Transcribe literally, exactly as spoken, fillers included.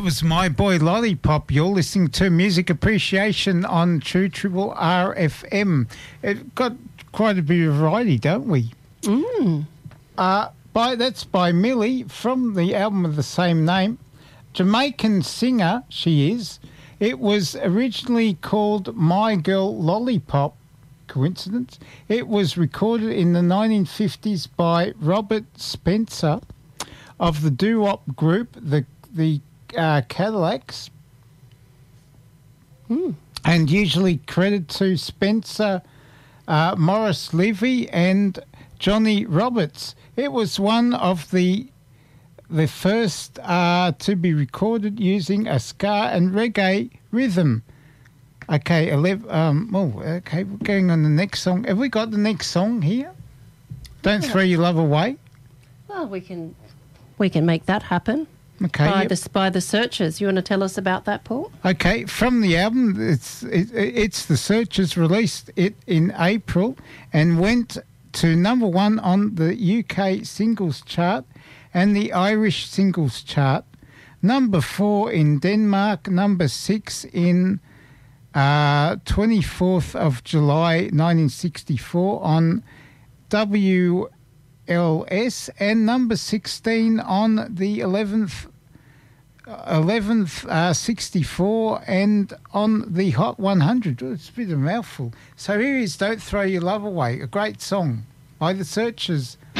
That was My Boy Lollipop. You're listening to Music Appreciation on True Triple R F M. It got quite a bit of variety, don't we? Mm. Uh, by that's by Millie from the album of the same name. Jamaican singer she is. It was originally called My Girl Lollipop. Coincidence? It was recorded in the nineteen fifties by Robert Spencer of the doo-wop group, the the uh, Cadillacs, mm. and usually credited to Spencer, uh, Morris Levy, and Johnny Roberts. It was one of the the first uh, to be recorded using a ska and reggae rhythm. Okay, eleven, um, oh, okay, we're going on the next song. Have we got the next song here? Don't Yeah. Throw Your Love Away. Well, we can we can make that happen. Okay. By Yep. the by the Searchers. You want to tell us about that, Paul? Okay, from the album, it's it, it's the Searchers released it in April and went to number one on the U K singles chart and the Irish singles chart, number four in Denmark, number six in uh, twenty-fourth of July nineteen sixty-four on W L S, and number sixteen on the eleventh eleventh uh, sixty-four and on the Hot one hundred. It's a bit of a mouthful. So here is Don't Throw Your Love Away, a great song by the Searchers